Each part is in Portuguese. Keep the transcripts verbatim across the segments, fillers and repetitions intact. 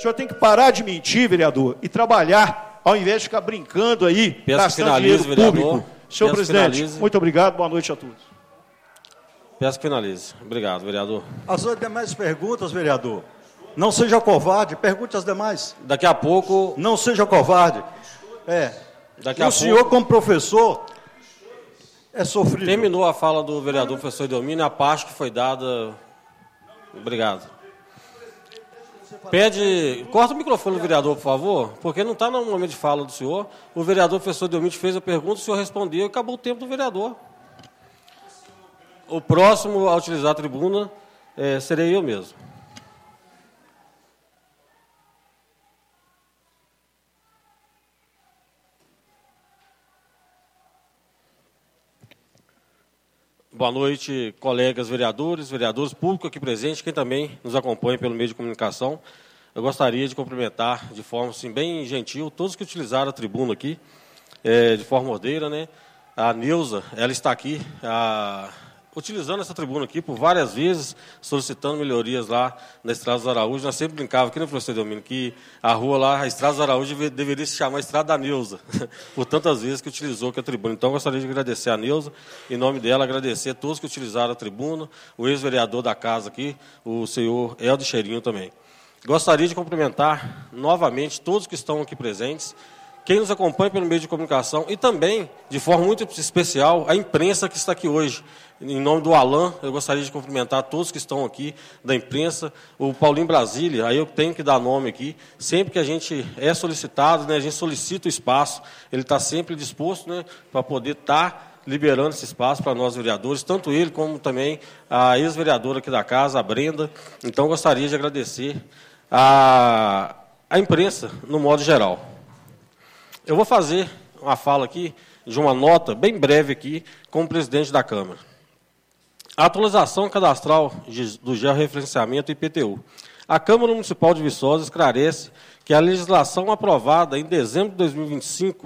senhor tem que parar de mentir, vereador, e trabalhar, ao invés de ficar brincando aí, Peço gastando finalize, dinheiro vereador. público. Senhor Peço presidente, finalize. muito obrigado, boa noite a todos. Peço que finalize. Obrigado, vereador. As demais perguntas, vereador. Não seja covarde, pergunte as demais. Daqui a pouco... Não seja covarde. É. Daqui o a senhor, pouco... como professor, é sofrido. Terminou a fala do vereador professor Edelmino, a parte que foi dada... Obrigado. Pede... Corta o microfone do vereador, por favor, porque não está no momento de fala do senhor. O vereador professor Edelmino fez a pergunta, o senhor respondeu e acabou o tempo do vereador. O próximo a utilizar a tribuna é, serei eu mesmo. Boa noite, colegas vereadores, vereadores, público aqui presente, quem também nos acompanha pelo meio de comunicação. Eu gostaria de cumprimentar de forma assim, bem gentil todos que utilizaram a tribuna aqui, é, de forma ordeira, né? A Neuza, ela está aqui, a, utilizando essa tribuna aqui por várias vezes, solicitando melhorias lá na Estrada dos Araújo. Nós sempre brincávamos aqui, né, professor Edelmino, que a rua lá, a Estrada dos Araújo, deveria se chamar Estrada da Neuza, por tantas vezes que utilizou que a tribuna. Então, eu gostaria de agradecer a Neuza, em nome dela, agradecer a todos que utilizaram a tribuna, o ex-vereador da casa aqui, o senhor Helder Cheirinho também. Gostaria de cumprimentar novamente todos que estão aqui presentes, quem nos acompanha pelo meio de comunicação e também, de forma muito especial, a imprensa que está aqui hoje. Em nome do Alain, eu gostaria de cumprimentar todos que estão aqui da imprensa, o Paulinho Brasília, aí eu tenho que dar nome aqui, sempre que a gente é solicitado, né, a gente solicita o espaço, ele está sempre disposto, né, para poder estar liberando esse espaço para nós vereadores, tanto ele como também a ex-vereadora aqui da casa, a Brenda. Então, eu gostaria de agradecer a, a imprensa, no modo geral. Eu vou fazer uma fala aqui, de uma nota bem breve aqui, como presidente da Câmara. A atualização cadastral do georreferenciamento I P T U. A Câmara Municipal de Viçosa esclarece que a legislação aprovada em dezembro de dois mil e vinte e cinco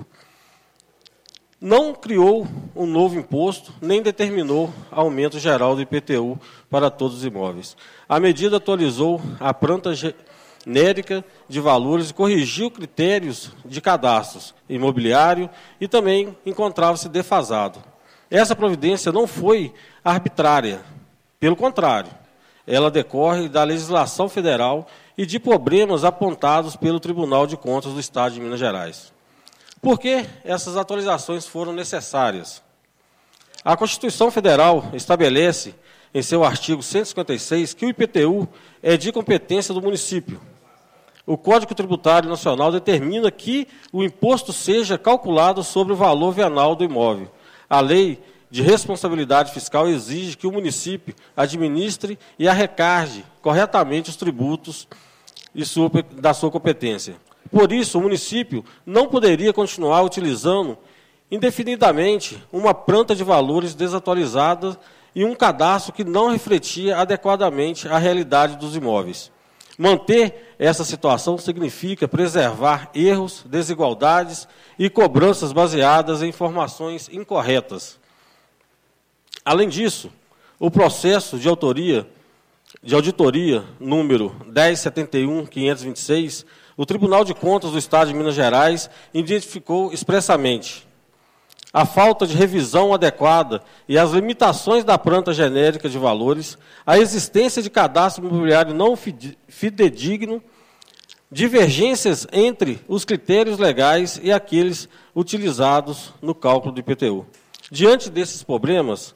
não criou um novo imposto, nem determinou aumento geral do I P T U para todos os imóveis. A medida atualizou a planta genérica de valores e corrigiu critérios de cadastros imobiliário e também encontrava-se defasado. Essa providência não foi arbitrária, pelo contrário, ela decorre da legislação federal e de problemas apontados pelo Tribunal de Contas do Estado de Minas Gerais. Por que essas atualizações foram necessárias? A Constituição Federal estabelece, em seu artigo cento e cinquenta e seis, que o I P T U é de competência do município. O Código Tributário Nacional determina que o imposto seja calculado sobre o valor venal do imóvel. A Lei de Responsabilidade Fiscal exige que o município administre e arrecade corretamente os tributos e sua, da sua competência. Por isso, o município não poderia continuar utilizando indefinidamente uma planta de valores desatualizada e um cadastro que não refletia adequadamente a realidade dos imóveis. Manter essa situação significa preservar erros, desigualdades e cobranças baseadas em informações incorretas. Além disso, o processo de autoria, de auditoria número dez mil setenta e um ponto quinhentos e vinte e seis, o Tribunal de Contas do Estado de Minas Gerais identificou expressamente a falta de revisão adequada e as limitações da planta genérica de valores, a existência de cadastro imobiliário não fidedigno, divergências entre os critérios legais e aqueles utilizados no cálculo do I P T U. Diante desses problemas,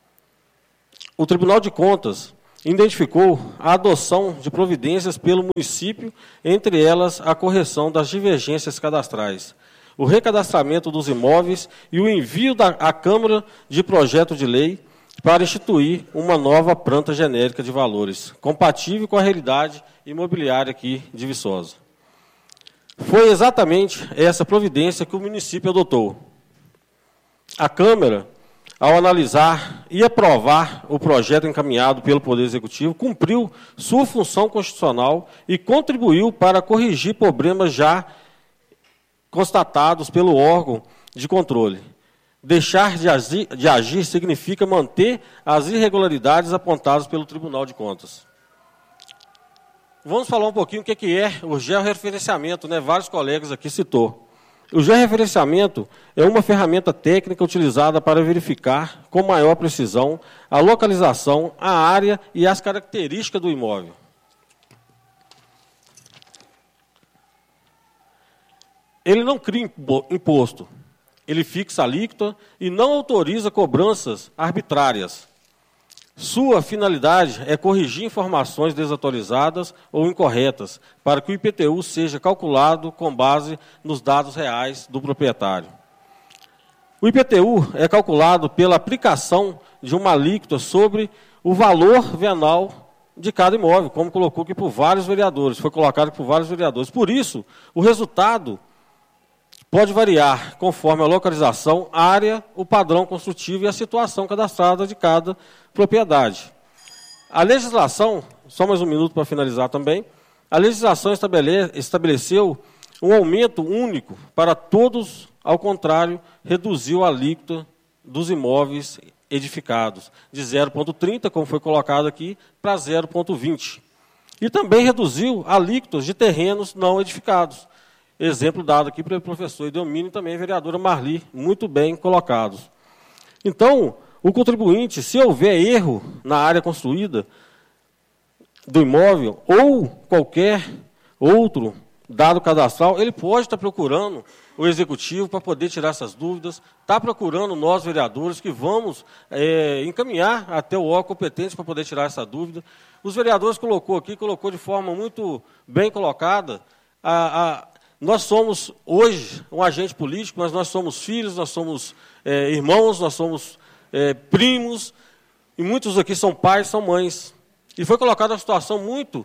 o Tribunal de Contas identificou a adoção de providências pelo município, entre elas a correção das divergências cadastrais, o recadastramento dos imóveis e o envio da, à Câmara de projeto de lei para instituir uma nova planta genérica de valores, compatível com a realidade imobiliária aqui de Viçosa. Foi exatamente essa providência que o município adotou. A Câmara, ao analisar e aprovar o projeto encaminhado pelo Poder Executivo, cumpriu sua função constitucional e contribuiu para corrigir problemas já constatados pelo órgão de controle. Deixar de agir, de agir significa manter as irregularidades apontadas pelo Tribunal de Contas. vamos falar um pouquinho o que é o georreferenciamento, né? Vários colegas aqui citou. O georreferenciamento é uma ferramenta técnica utilizada para verificar com maior precisão a localização, a área e as características do imóvel. Ele não cria imposto, ele fixa a alíquota e não autoriza cobranças arbitrárias. Sua finalidade é corrigir informações desatualizadas ou incorretas, para que o I P T U seja calculado com base nos dados reais do proprietário. O I P T U é calculado pela aplicação de uma alíquota sobre o valor venal de cada imóvel, como colocou aqui por vários vereadores, foi colocado aqui por vários vereadores. Por isso, o resultado pode variar conforme a localização, a área, o padrão construtivo e a situação cadastrada de cada propriedade. A legislação, só mais um minuto para finalizar também, a legislação estabele, estabeleceu um aumento único para todos, ao contrário, reduziu a alíquota dos imóveis edificados, de zero vírgula trinta, como foi colocado aqui, para zero vírgula vinte. E também reduziu alíquotas de terrenos não edificados. Exemplo dado aqui pelo professor Edelmino e também a vereadora Marli, muito bem colocados. Então, o contribuinte, se houver erro na área construída do imóvel ou qualquer outro dado cadastral, ele pode estar procurando o executivo para poder tirar essas dúvidas, está procurando nós, vereadores, que vamos é, encaminhar até o órgão competente para poder tirar essa dúvida. Os vereadores colocou aqui, colocou de forma muito bem colocada, a, a nós somos, hoje, um agente político, mas nós somos filhos, nós somos é, irmãos, nós somos é, primos, e muitos aqui são pais, são mães. E foi colocada uma situação muito,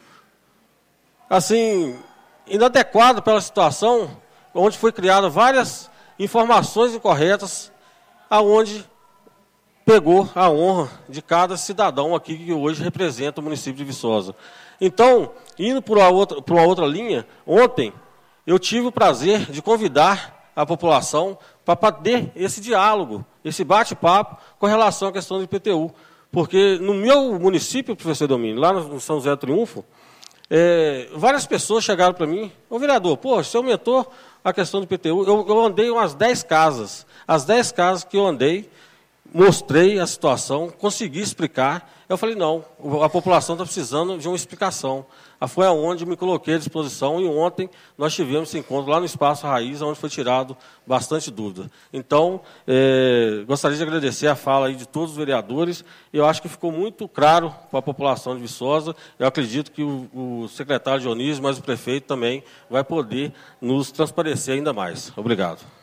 assim, inadequada pela situação, onde foi criada várias informações incorretas, aonde pegou a honra de cada cidadão aqui que hoje representa o município de Viçosa. Então, indo para uma outra, para uma outra linha, ontem, eu tive o prazer de convidar a população para ter esse diálogo, esse bate-papo com relação à questão do I P T U. Porque no meu município, professor Domínio, lá no São José do Triunfo, é, várias pessoas chegaram para mim, ô vereador, pô, você aumentou a questão do I P T U, eu, eu andei umas dez casas, as dez casas que eu andei, mostrei a situação, consegui explicar. Eu falei, não, a população está precisando de uma explicação. Foi aonde me coloquei à disposição e ontem nós tivemos esse encontro lá no Espaço Raiz, onde foi tirado bastante dúvida. Então, é, gostaria de agradecer a fala aí de todos os vereadores. Eu acho que ficou muito claro para a população de Viçosa. Eu acredito que o, o secretário Dionísio, mas o prefeito também vai poder nos transparecer ainda mais. Obrigado.